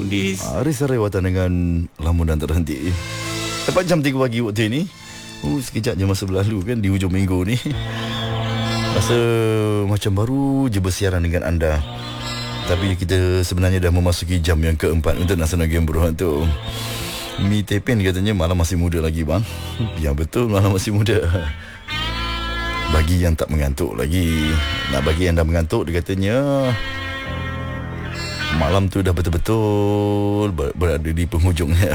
Undis. Hari-hari watan dengan lamunan terhenti. Tepat jam 3 pagi waktu ini. Sekejap je masa berlalu kan di hujung minggu ni. Rasa macam baru je bersiaran dengan anda. Tapi kita sebenarnya dah memasuki jam yang keempat untuk Nasional Game Berhad tu. Mi Tepin katanya malam masih muda lagi bang. Ya betul, malam masih muda. Bagi yang tak mengantuk lagi. Nah, bagi yang dah mengantuk, dia katanya malam tu dah betul-betul berada di penghujungnya.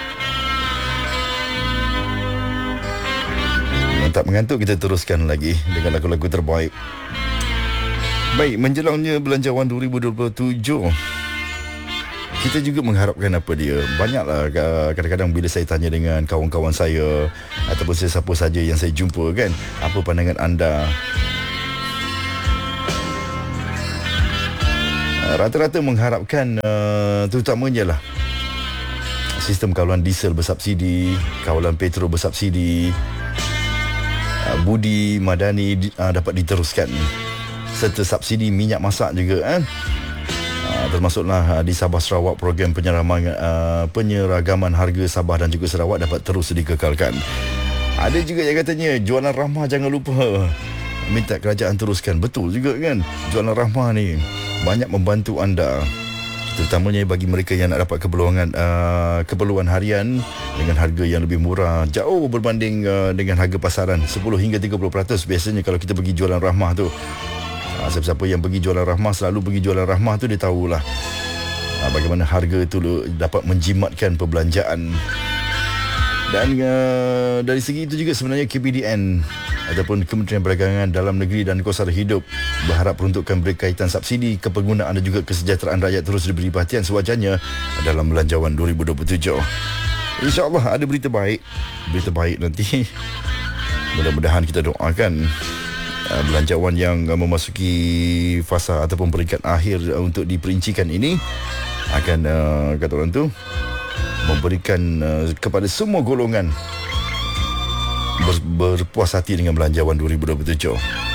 Yang tak mengantuk, kita teruskan lagi dengan lagu-lagu terbaik. Baik, menjelangnya Belanjawan 2027, kita juga mengharapkan apa dia. Banyaklah kadang-kadang bila saya tanya dengan kawan-kawan saya ataupun sesiapa saja yang saya jumpa kan, apa pandangan anda? Rata-rata mengharapkan terutamanya lah sistem kawalan diesel bersubsidi, kawalan petrol bersubsidi, budi madani dapat diteruskan, serta subsidi minyak masak juga kan. Termasuklah di Sabah Sarawak, program penyeragaman harga Sabah dan juga Sarawak dapat terus dikekalkan. Ada juga yang katanya jualan rahmah jangan lupa, minta kerajaan teruskan. Betul juga kan, jualan rahmah ni banyak membantu anda, terutamanya bagi mereka yang nak dapat keperluan harian dengan harga yang lebih murah, jauh berbanding dengan harga pasaran, 10 hingga 30% biasanya kalau kita pergi jualan rahmah tu. Siapa-siapa yang pergi jualan rahmah, selalu pergi jualan rahmah tu, dia tahulah bagaimana harga tu dapat menjimatkan perbelanjaan. Dan dari segi itu juga sebenarnya KPDN ataupun Kementerian Perdagangan Dalam Negeri dan Kos Sara Hidup berharap peruntukan berkaitan subsidi kepenggunaan dan juga kesejahteraan rakyat terus diberi perhatian sewajarnya dalam Belanjawan 2027. InsyaAllah ada berita baik nanti. Mudah-mudahan kita doakan belanjawan yang memasuki fasa ataupun peringkat akhir untuk diperincikan ini akan kata orang tu memberikan kepada semua golongan berpuas hati dengan belanjawan 2027.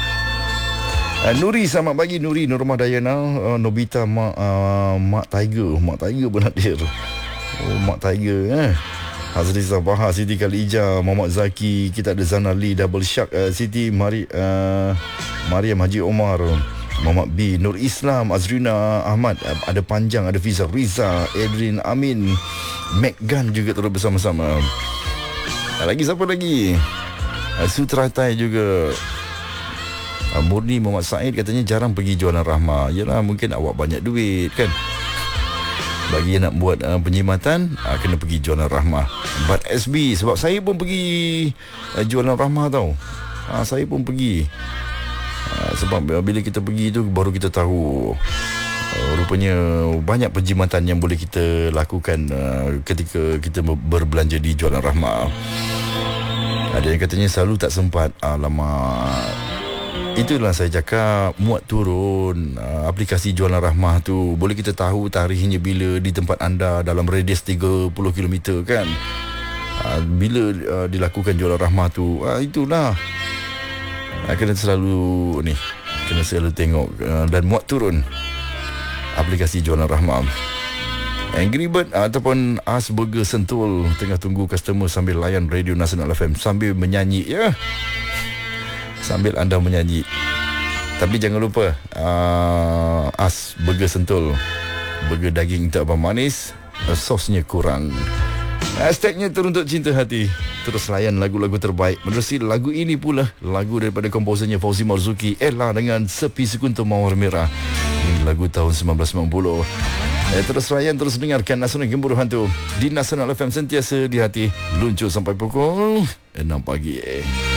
Nuri, selamat pagi Nuri, Nurmah Dayana, Nobita, Mak Tiger Benadir. Mak Tiger Hazrizah Bahar, Siti Khalijah, Muhammad Zaki, kita ada Zana Lee, Double Shark, Siti Mariam Haji Omar, Muhammad B, Nur Islam, Azrina Ahmad, ada Panjang, ada Fiza Riza, Edrin Amin, Meggan juga terus bersama-sama. Lagi siapa lagi? Sutratai juga. Murni Muhammad Said katanya jarang pergi jualan rahmah. Yalah, mungkin awak banyak duit kan. Bagi yang nak buat penyimatan, kena pergi jualan rahmah. But SB, sebab saya pun pergi jualan rahmah tau. Saya pun pergi. Sebab bila kita pergi tu baru kita tahu rupanya banyak penjimatan yang boleh kita lakukan ketika kita berbelanja di jualan rahmah. Ada yang katanya selalu tak sempat. Alamak, itulah saya cakap, muat turun aplikasi jualan rahmah tu. Boleh kita tahu tarikhnya bila di tempat anda dalam radius 30 km kan. Bila dilakukan jualan rahmah tu, itulah kena selalu tengok dan muat turun aplikasi jualan rahmah. Angry Bird ataupun Asburger Sentul tengah tunggu customer sambil layan Radio Nasional FM sambil menyanyi ya. Sambil anda menyanyi. Tapi jangan lupa Burger Sentul, burger daging tak apa manis, sosnya kurang. Hashtagnya teruntuk cinta hati. Terus layan lagu-lagu terbaik. Menerusi lagu ini pula, lagu daripada komposernya Fauzi Marzuki, Ella dengan Sepi Sekuntum Mawar Merah. Ini lagu tahun 1990. Terus layan, terus dengarkan Nasional Game Berhad tu di Nasional FM, sentiasa di hati. Luncur sampai pukul 6 pagi.